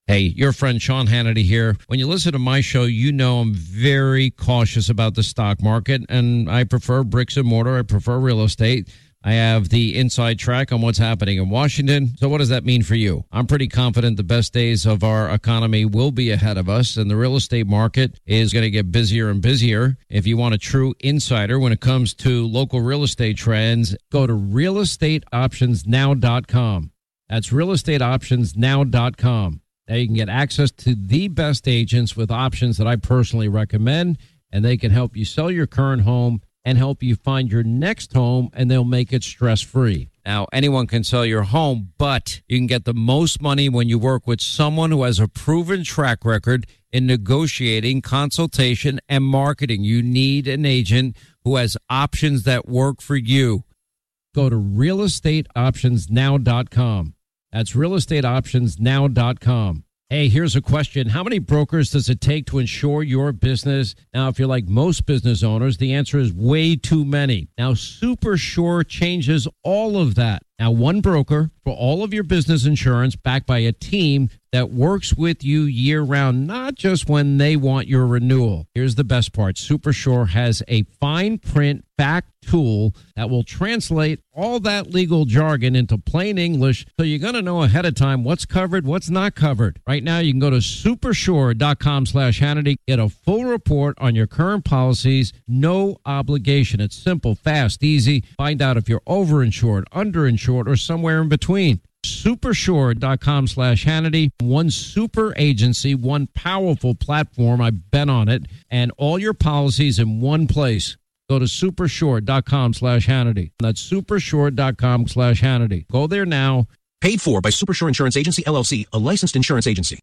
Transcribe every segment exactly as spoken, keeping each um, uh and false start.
Hey, your friend Sean Hannity here. When you listen to my show, you know I'm very cautious about the stock market, and I prefer bricks and mortar. I prefer real estate. I have the inside track on what's happening in Washington. So what does that mean for you? I'm pretty confident the best days of our economy will be ahead of us, and the real estate market is going to get busier and busier. If you want a true insider when it comes to local real estate trends, go to real estate options now dot com. That's real estate options now dot com. Now you can get access to the best agents with options that I personally recommend, and they can help you sell your current home and help you find your next home, and they'll make it stress-free. Now, anyone can sell your home, but you can get the most money when you work with someone who has a proven track record in negotiating, consultation, and marketing. You need an agent who has options that work for you. Go to real estate options now dot com. That's real estate options now dot com. Hey, here's a question. How many brokers does it take to insure your business? Now, if you're like most business owners, the answer is way too many. Now, SuperSure changes all of that. Now, one broker for all of your business insurance backed by a team that works with you year-round, not just when they want your renewal. Here's the best part. SuperSure has a fine print fact tool that will translate all that legal jargon into plain English, so you're going to know ahead of time what's covered, what's not covered. Right now, you can go to supersure dot com slash Hannity, get a full report on your current policies, no obligation. It's simple, fast, easy. Find out if you're overinsured, underinsured, or somewhere in between. supersure dot com slash Hannity. One super agency, one powerful platform. I've been on it, and all your policies in one place. Go to supersure dot com slash Hannity. That's supersure dot com slash Hannity. Go there now. Paid for by Supersure Insurance Agency, L L C, a licensed insurance agency.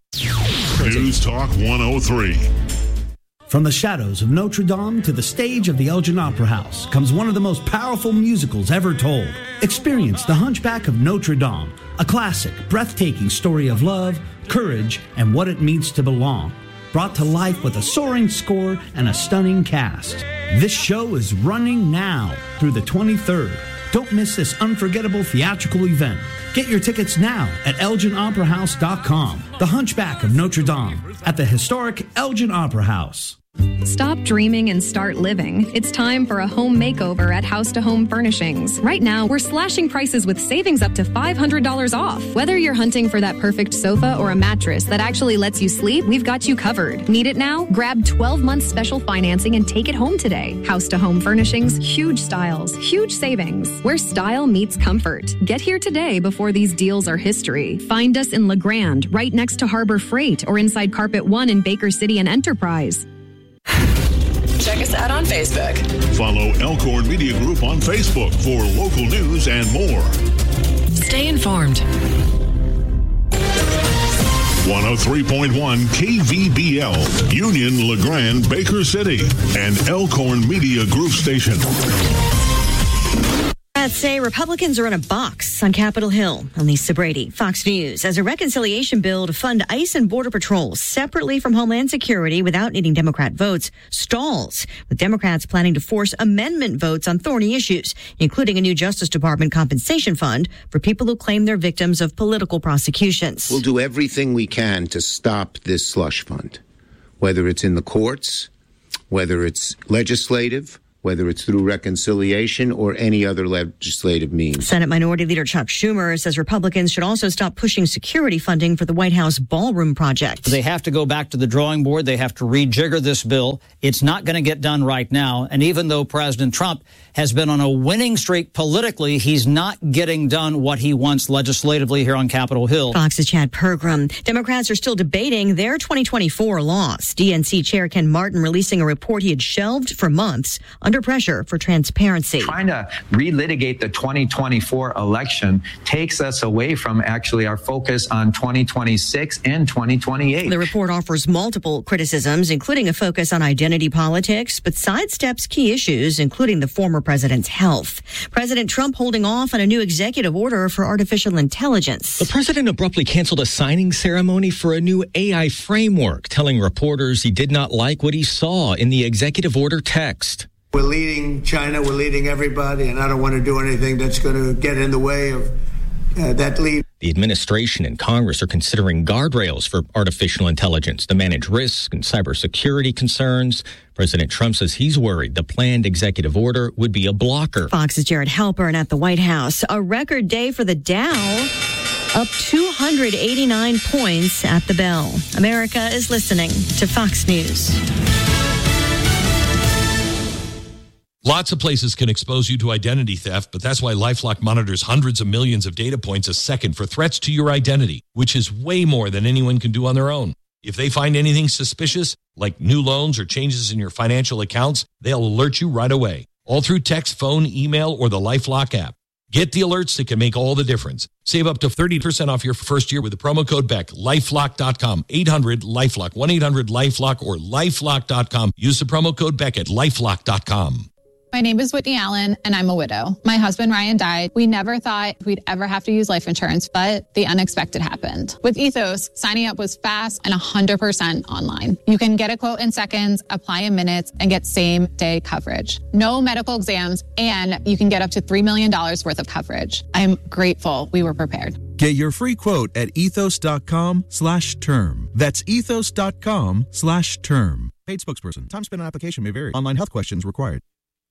News Talk one oh three. From the shadows of Notre Dame to the stage of the Elgin Opera House comes one of the most powerful musicals ever told. Experience The Hunchback of Notre Dame, a classic, breathtaking story of love, courage, and what it means to belong. Brought to life with a soaring score and a stunning cast. This show is running now through the twenty-third. Don't miss this unforgettable theatrical event. Get your tickets now at elgin opera house dot com. The Hunchback of Notre Dame at the historic Elgin Opera House. Stop dreaming and start living. It's time for a home makeover at House to Home Furnishings. Right now, we're slashing prices with savings up to five hundred dollars off. Whether you're hunting for that perfect sofa or a mattress that actually lets you sleep, we've got you covered. Need it now? Grab twelve months special financing and take it home today. House to Home Furnishings, huge styles, huge savings. Where style meets comfort. Get here today before these deals are history. Find us in La Grande, right next to Harbor Freight, or inside Carpet One in Baker City and Enterprise. Check us out on Facebook. Follow Elkhorn Media Group on Facebook for local news and more. Stay informed. one oh three point one K V B L, Union, LeGrand, Baker City, and Elkhorn Media Group station. Let's say Republicans are in a box on Capitol Hill. Lisa Brady, Fox News, as a reconciliation bill to fund ICE and Border Patrol separately from Homeland Security without needing Democrat votes stalls, with Democrats planning to force amendment votes on thorny issues, including a new Justice Department compensation fund for people who claim they're victims of political prosecutions. We'll do everything we can to stop this slush fund, whether it's in the courts, whether it's legislative, whether it's through reconciliation or any other legislative means. Senate Minority Leader Chuck Schumer says Republicans should also stop pushing security funding for the White House ballroom project. They have to go back to the drawing board. They have to rejigger this bill. It's not going to get done right now. And even though President Trump has been on a winning streak politically, he's not getting done what he wants legislatively here on Capitol Hill. Fox's Chad Pergram. Democrats are still debating their twenty twenty-four loss. D N C Chair Ken Martin releasing a report he had shelved for months under pressure for transparency. Trying to relitigate the twenty twenty-four election takes us away from actually our focus on twenty twenty-six and twenty twenty-eight. The report offers multiple criticisms, including a focus on identity politics, but sidesteps key issues, including the former president's health. President Trump holding off on a new executive order for artificial intelligence. The president abruptly canceled a signing ceremony for a new A I framework, telling reporters he did not like what he saw in the executive order text. We're leading China, we're leading everybody, and I don't want to do anything that's going to get in the way of uh, that lead. The administration and Congress are considering guardrails for artificial intelligence to manage risks and cybersecurity concerns. President Trump says he's worried the planned executive order would be a blocker. Fox's Jared Halpern at the White House. A record day for the Dow, up two hundred eighty-nine points at the bell. America is listening to Fox News. Lots of places can expose you to identity theft, but that's why LifeLock monitors hundreds of millions of data points a second for threats to your identity, which is way more than anyone can do on their own. If they find anything suspicious, like new loans or changes in your financial accounts, they'll alert you right away, all through text, phone, email, or the LifeLock app. Get the alerts that can make all the difference. Save up to thirty percent off your first year with the promo code Beck. LifeLock dot com, eight hundred LifeLock, one eight hundred LifeLock, or LifeLock dot com. Use the promo code Beck at LifeLock dot com. My name is Whitney Allen, and I'm a widow. My husband, Ryan, died. We never thought we'd ever have to use life insurance, but the unexpected happened. With Ethos, signing up was fast and one hundred percent online. You can get a quote in seconds, apply in minutes, and get same-day coverage. No medical exams, and you can get up to three million dollars worth of coverage. I'm grateful we were prepared. Get your free quote at ethos.com slash term. That's ethos.com slash term. Paid spokesperson. Time spent on application may vary. Online health questions required.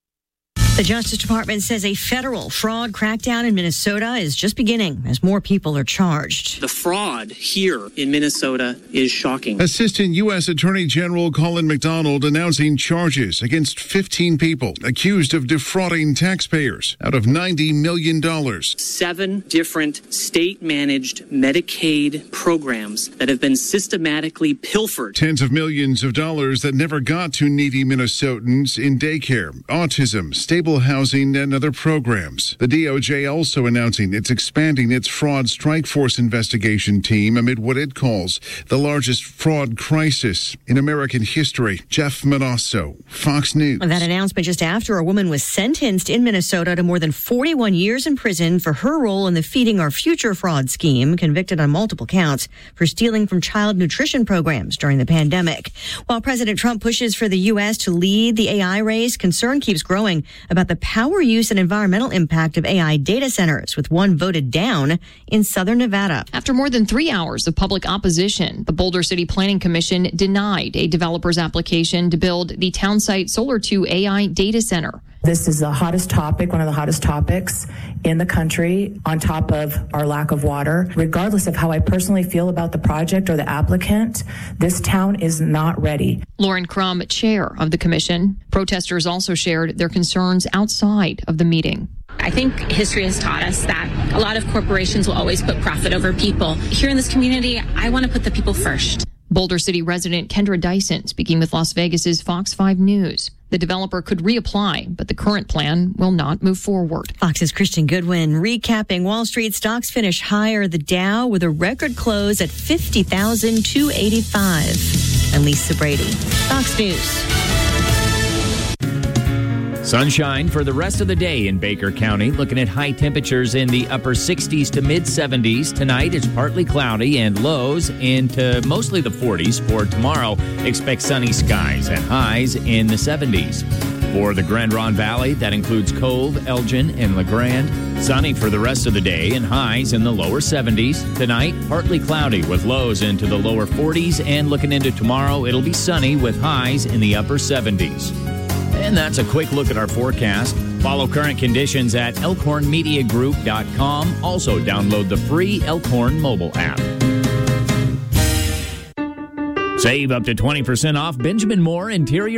The Justice Department says a federal fraud crackdown in Minnesota is just beginning as more people are charged. The fraud here in Minnesota is shocking. Assistant U S Attorney General Colin McDonald announcing charges against fifteen people accused of defrauding taxpayers out of ninety million dollars. Seven different state-managed Medicaid programs that have been systematically pilfered. Tens of millions of dollars that never got to needy Minnesotans in daycare, autism, stable housing, and other programs. The D O J also announcing it's expanding its fraud strike force investigation team amid what it calls the largest fraud crisis in American history. Jeff Manasso, Fox News. That announcement just after a woman was sentenced in Minnesota to more than forty-one years in prison for her role in the Feeding Our Future fraud scheme, convicted on multiple counts for stealing from child nutrition programs during the pandemic. While President Trump pushes for the U S to lead the A I race, concern keeps growing about the power use and environmental impact of A I data centers, with one voted down in southern Nevada. After more than three hours of public opposition, the Boulder City Planning Commission denied a developer's application to build the townsite Solar two A I data center. This is the hottest topic, one of the hottest topics in the country, on top of our lack of water. Regardless of how I personally feel about the project or the applicant, this town is not ready. Lauren Crum, chair of the commission. Protesters also shared their concerns outside of the meeting. I think history has taught us that a lot of corporations will always put profit over people. Here in this community, I want to put the people first. Boulder City resident Kendra Dyson speaking with Las Vegas's Fox five News. The developer could reapply, but the current plan will not move forward. Fox's Christian Goodwin recapping Wall Street stocks finish higher. The Dow with a record close at fifty thousand two hundred eighty-five. And Lisa Brady, Fox News. Sunshine for the rest of the day in Baker County. Looking at high temperatures in the upper sixties to mid seventies. Tonight it's partly cloudy and lows into mostly the forties. For tomorrow, expect sunny skies and highs in the seventies. For the Grand Ronde Valley, that includes Cove, Elgin, and LeGrand. Sunny for the rest of the day and highs in the lower seventies. Tonight, partly cloudy with lows into the lower forties. And looking into tomorrow, it'll be sunny with highs in the upper seventies. And that's a quick look at our forecast. Follow current conditions at elkhorn media group dot com. Also download the free Elkhorn mobile app. Save up to twenty percent off Benjamin Moore Interior